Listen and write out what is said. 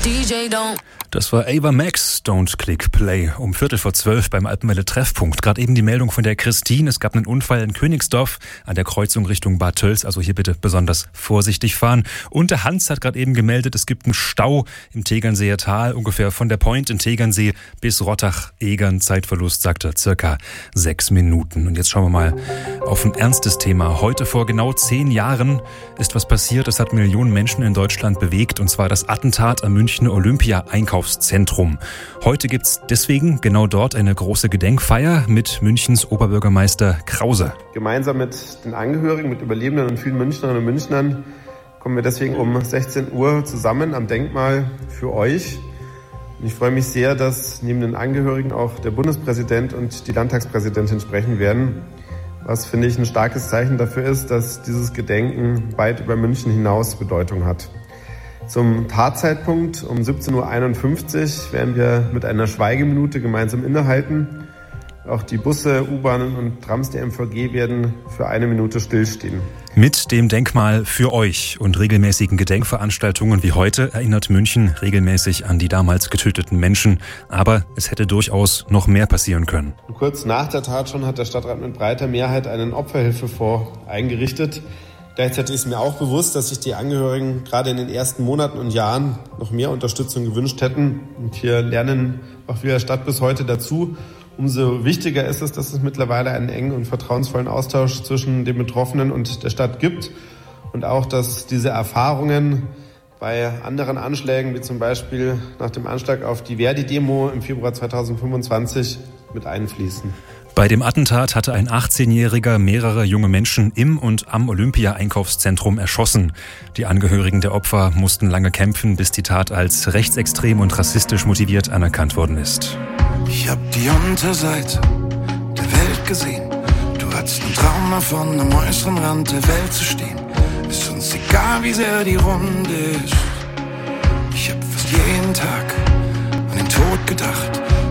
Das war Ava Max, Don't Click Play, um 11:45 beim Alpenwelle Treffpunkt. Gerade eben die Meldung von der Christine, es gab einen Unfall in Königsdorf an der Kreuzung Richtung Bad Tölz, also hier bitte besonders vorsichtig fahren. Und der Hans hat gerade eben gemeldet, es gibt einen Stau im Tegernseer Tal, ungefähr von der Point in Tegernsee bis Rottach-Egern. Zeitverlust, sagt er, circa 6 Minuten. Und jetzt schauen wir mal auf ein ernstes Thema. Heute vor genau 10 Jahren ist was passiert, das hat Millionen Menschen in Deutschland bewegt, und zwar das Attentat am Münchner Olympia-Einkaufszentrum. Heute gibt's deswegen genau dort eine große Gedenkfeier mit Münchens Oberbürgermeister Krause. Gemeinsam mit den Angehörigen, mit Überlebenden und vielen Münchnerinnen und Münchnern kommen wir deswegen um 16 Uhr zusammen am Denkmal für euch. Und ich freue mich sehr, dass neben den Angehörigen auch der Bundespräsident und die Landtagspräsidentin sprechen werden. Was, finde ich, ein starkes Zeichen dafür ist, dass dieses Gedenken weit über München hinaus Bedeutung hat. Zum Tatzeitpunkt um 17:51 Uhr werden wir mit einer Schweigeminute gemeinsam innehalten. Auch die Busse, U-Bahnen und Trams der MVG werden für 1 Minute stillstehen. Mit dem Denkmal für euch und regelmäßigen Gedenkveranstaltungen wie heute erinnert München regelmäßig an die damals getöteten Menschen. Aber es hätte durchaus noch mehr passieren können. Kurz nach der Tat schon hat der Stadtrat mit breiter Mehrheit einen Opferhilfefonds eingerichtet. Gleichzeitig ist mir auch bewusst, dass sich die Angehörigen gerade in den ersten Monaten und Jahren noch mehr Unterstützung gewünscht hätten. Und hier lernen auch wir Stadt bis heute dazu. Umso wichtiger ist es, dass es mittlerweile einen engen und vertrauensvollen Austausch zwischen den Betroffenen und der Stadt gibt. Und auch, dass diese Erfahrungen bei anderen Anschlägen, wie zum Beispiel nach dem Anschlag auf die Verdi-Demo im Februar 2025, mit einfließen. Bei dem Attentat hatte ein 18-Jähriger mehrere junge Menschen im und am Olympia-Einkaufszentrum erschossen. Die Angehörigen der Opfer mussten lange kämpfen, bis die Tat als rechtsextrem und rassistisch motiviert anerkannt worden ist. Ich hab die Unterseite der Welt gesehen. Du hattest einen Traum davon, am äußeren Rand der Welt zu stehen. Ist uns egal, wie sehr die Runde ist. Ich hab fast jeden Tag an den Tod gedacht.